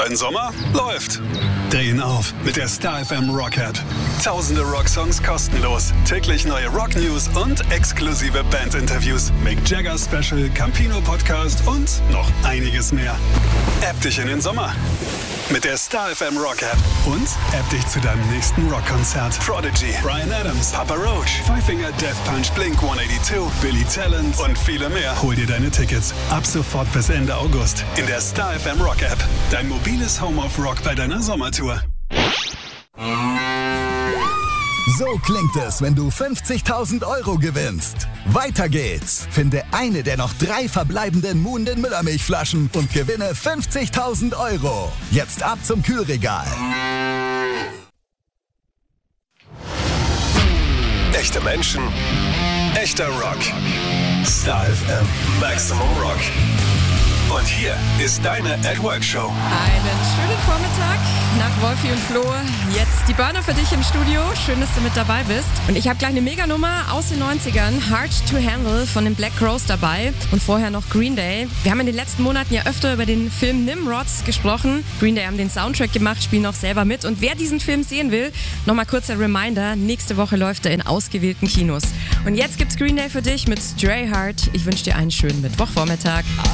Dein Sommer läuft. Drehen auf mit der Star FM Rock App. Tausende Rocksongs kostenlos, täglich neue Rock-News und exklusive Band-Interviews. Mick Jagger Special, Campino Podcast und noch einiges mehr. App dich in den Sommer mit der Star FM Rock App und App dich zu deinem nächsten Rockkonzert. Prodigy, Bryan Adams, Papa Roach, Five Finger Death Punch, Blink 182, Billy Talent und viele mehr. Hol dir deine Tickets ab sofort bis Ende August in der Star FM Rock App. Dein mobiles Home of Rock bei deiner Sommertour. So klingt es, wenn du 50.000 Euro gewinnst. Weiter geht's. Finde eine der noch 3 verbleibenden Muhnden Müllermilchflaschen und gewinne 50.000 Euro. Jetzt ab zum Kühlregal. Echte Menschen, echter Rock. Star FM Maximum Rock. Und hier ist deine At Work Show. Einen schönen Vormittag nach Wolfi und Flo. Jetzt die Burner für dich im Studio. Schön, dass du mit dabei bist. Und ich habe gleich eine Meganummer aus den 90ern. Hard to Handle von den Black Crowes dabei. Und vorher noch Green Day. Wir haben in den letzten Monaten ja öfter über den Film Nimrods gesprochen. Green Day haben den Soundtrack gemacht, spielen auch selber mit. Und wer diesen Film sehen will, nochmal kurzer Reminder. Nächste Woche läuft er in ausgewählten Kinos. Und jetzt gibt's Green Day für dich mit Stray Heart. Ich wünsche dir einen schönen Mittwochvormittag.